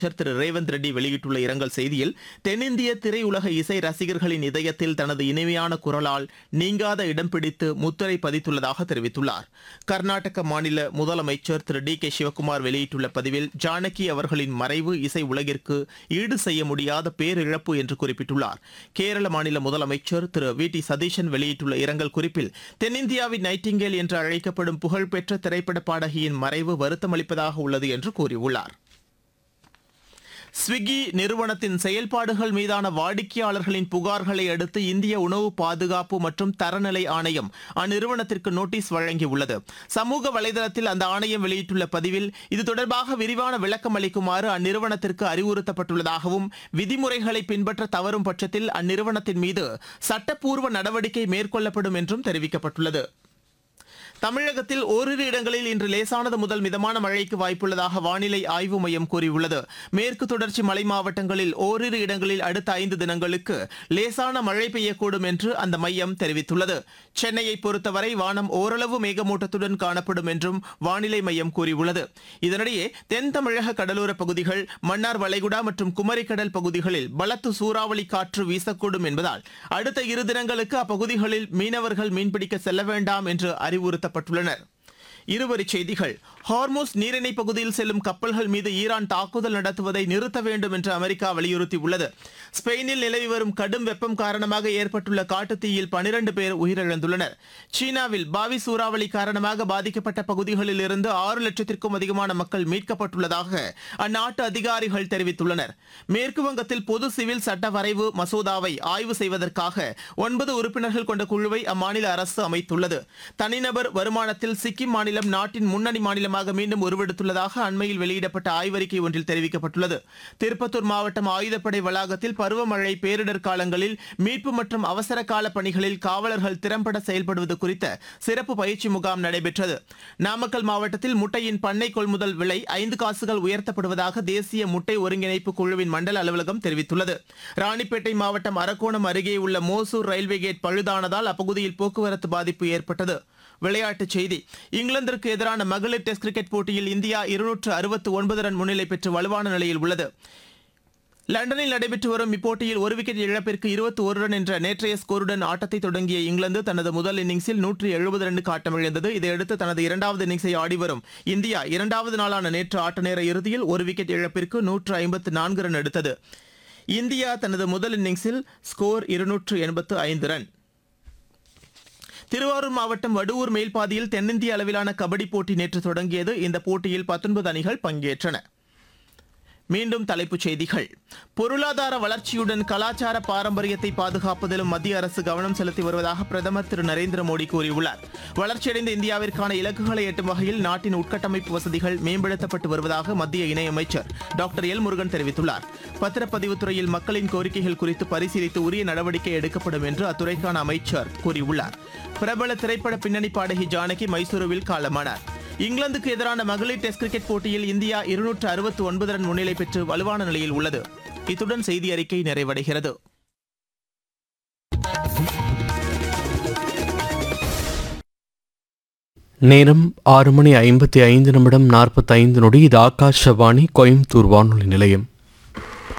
திரு ரேவந்த் ரெட்டி வெளியிட்டுள்ள இரங்கல் செய்தியில், தென்னிந்திய திரையுலக இசை ரசிகர்களின் இதயத்தில் தனது இனிமையான குரலால் நீங்காத இடம் பிடித்து முத்திரை பதித்துள்ளதாக தெரிவித்துள்ளார். கர்நாடக மாநில முதலமைச்சர் திரு டி கே சிவக்குமார் வெளியிட்டுள்ள பதிவில், ஜானகி அவர்களின் மறைவு இசை உலகிற்கு ஈடு செய்ய முடியாத பேரிழப்பு என்று குறிப்பிட்டுள்ளார். கேரள மாநில முதலமைச்சர் திரு வி டி சதீஷன் வெளியிட்டுள்ள இரங்கல் குறிப்பில், தென்னிந்தியாவின் நைட்டிங்கேல் என்று அழைக்கப்படும் புகழ்பெற்ற திரைப்பட பாடகியின் மறைவு வருத்தமளிப்பதாக உள்ளது என்று கூறியுள்ளார். ஸ்விக்கி நிறுவனத்தின் செயல்பாடுகள் மீதான வாடிக்கையாளர்களின் புகார்களை அடுத்து இந்திய உணவு பாதுகாப்பு மற்றும் தரநிலை ஆணையம் அந்நிறுவனத்திற்கு நோட்டீஸ் வழங்கியுள்ளது. சமூக வலைதளத்தில் அந்த ஆணையம் வெளியிட்டுள்ள பதிவில், இது தொடர்பாக விரிவான விளக்கம் அளிக்குமாறு அந்நிறுவனத்திற்கு அறிவுறுத்தப்பட்டுள்ளதாகவும், விதிமுறைகளை பின்பற்ற தவறும் பட்சத்தில் அந்நிறுவனத்தின் மீது சட்டப்பூர்வ நடவடிக்கை மேற்கொள்ளப்படும் என்றும் தெரிவிக்கப்பட்டுள்ளது. தமிழகத்தில் ஓரிரு இடங்களில் இன்று லேசானது முதல் மிதமான மழைக்கு வாய்ப்புள்ளதாக வானிலை ஆய்வு மையம் கூறியுள்ளது. மேற்கு தொடர்ச்சி மலை மாவட்டங்களில் ஓரிரு இடங்களில் அடுத்த 5 தினங்களுக்கு லேசான மழை பெய்யக்கூடும் என்று அந்த மையம் தெரிவித்துள்ளது. சென்னையை பொறுத்தவரை வானம் ஓரளவு மேகமூட்டத்துடன் காணப்படும் என்றும் வானிலை மையம் கூறியுள்ளது. இதனிடையே தென் தமிழக கடலோர பகுதிகள், மன்னார் வளைகுடா மற்றும் குமரிக்கடல் பகுதிகளில் பலத்த சூறாவளி காற்று வீசக்கூடும் என்பதால் அடுத்த 2 தினங்களுக்கு அப்பகுதிகளில் மீனவர்கள் மீன்பிடிக்க செல்ல வேண்டாம் என்று அறிவுறுத்தப்பட்டுள்ளனர். இருவரிச் செய்திகள். ஹார்மோஸ் நீரிணை பகுதியில் செல்லும் கப்பல்கள் மீது ஈரான் தாக்குதல் நடத்துவதை நிறுத்த வேண்டும் என்று அமெரிக்கா வலியுறுத்தியுள்ளது. ஸ்பெயினில் நிலவி வரும் கடும் வெப்பம் காரணமாக ஏற்பட்டுள்ள காட்டுத்தீயில் 12 பேர் உயிரிழந்துள்ளனர். சீனாவில் பாவி சூறாவளி காரணமாக பாதிக்கப்பட்ட பகுதிகளில் இருந்து 6 லட்சத்திற்கும் அதிகமான மக்கள் மீட்கப்பட்டுள்ளதாக அந்நாட்டு அதிகாரிகள் தெரிவித்துள்ளனர். மேற்கு வங்கத்தில் பொது சிவில் சட்ட வரைவு மசோதாவை ஆய்வு செய்வதற்காக 9 உறுப்பினர்கள் கொண்ட குழுவை அம்மாநில அரசு அமைத்துள்ளது. தனிநபர் வருமானத்தில் சிக்கிம் மாநிலம் நாட்டின் முன்னணி மாநிலமாக மீண்டும் உருவெடுத்துள்ளதாக அண்மையில் வெளியிடப்பட்ட ஆய்வறிக்கை ஒன்றில் தெரிவிக்கப்பட்டுள்ளது. திருப்பத்தூர் மாவட்டம் ஆயுதப்படை வளாகத்தில் பருவமழை பேரிடர் காலங்களில் மீட்பு மற்றும் அவசர கால பணிகளில் காவலர்கள் திறம்பட செயல்படுவது குறித்த சிறப்பு பயிற்சி முகாம் நடைபெற்றது. நாமக்கல் மாவட்டத்தில் முட்டையின் பண்ணை கொள்முதல் விலை 5 காசுகள் உயர்த்தப்படுவதாக தேசிய முட்டை ஒருங்கிணைப்பு குழுவின் மண்டல அலுவலகம் தெரிவித்துள்ளது. ராணிப்பேட்டை மாவட்டம் அரக்கோணம் அருகே உள்ள மோசூர் ரயில்வே கேட் பழுதானதால் அப்பகுதியில் போக்குவரத்து பாதிப்பு ஏற்பட்டது. விளையாட்டுச் செய்தி. இங்கிலாந்திற்கு எதிரான மகளிர் டெஸ்ட் கிரிக்கெட் போட்டியில் இந்தியா 269 ரன் முன்னிலை பெற்று வலுவான நிலையில் உள்ளது. லண்டனில் நடைபெற்று வரும் இப்போட்டியில் ஒரு விக்கெட் இழப்பிற்கு 21 ரன் என்ற நேற்றைய ஸ்கோருடன் ஆட்டத்தை தொடங்கிய இங்கிலாந்து தனது முதல் இன்னிங்ஸில் 170 ரன்னுக்கு ஆட்டமிழந்தது. இதையடுத்து தனது 2வது இன்னிங்ஸை ஆடிவரும் இந்தியா 2வது நாளான நேற்று ஆட்ட நேர இறுதியில் ஒரு விக்கெட் இழப்பிற்கு 154 ரன் எடுத்தது. இந்தியா தனது முதல் இன்னிங்ஸில் ஸ்கோர் 285 ரன். திருவாரூர் மாவட்டம் வடுவூர் மேல்பாதியில் தென்னிந்திய அளவிலான கபடி போட்டி நேற்று தொடங்கியது. இந்த போட்டியில் 19 அணிகள் பங்கேற்றன. மீண்டும் தலைப்புச் செய்திகள். பொருளாதார வளர்ச்சியுடன் கலாச்சார பாரம்பரியத்தை பாதுகாப்பதிலும் மத்திய அரசு கவனம் செலுத்தி வருவதாக பிரதமர் திரு நரேந்திர மோடி கூறியுள்ளார். வளர்ச்சியடைந்த இந்தியாவிற்கான இலக்குகளை எட்டும் வகையில் நாட்டின் உட்கட்டமைப்பு வசதிகள் மேம்படுத்தப்பட்டு வருவதாக மத்திய இணையமைச்சர் டாக்டர் எல் முருகன் தெரிவித்துள்ளார். பத்திரப்பதிவுத் துறையில் மக்களின் கோரிக்கைகள் குறித்து பரிசீலித்து உரிய நடவடிக்கை எடுக்கப்படும் என்று அத்துறைக்கான அமைச்சர் கூறியுள்ளார். பிரபல திரைப்பட பின்னணி பாடகி ஜானகி மைசூருவில் காலமானார். இங்கிலாந்துக்கு எதிரான மகளிர் டெஸ்ட் கிரிக்கெட் போட்டியில் இந்தியா 269 ரன் முன்னிலை பெற்று வலுவான நிலையில் உள்ளது. இத்துடன் செய்தி அறிக்கை நிறைவடைகிறது. நேரம் 6 மணி 55 நிமிடம் 45 நொடி. இது ஆகாஷவாணி கோயம்புத்தூர் வானொலி நிலையம்.